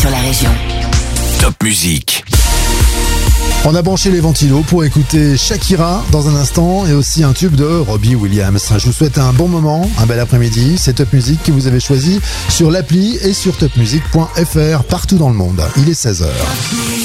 sur la région. Top Musique. On a branché les ventilos pour écouter Shakira dans un instant et aussi un tube de Robbie Williams. Je vous souhaite un bon moment, un bel après-midi. C'est Top Music que vous avez choisi sur l'appli et sur topmusic.fr partout dans le monde. Il est 16h.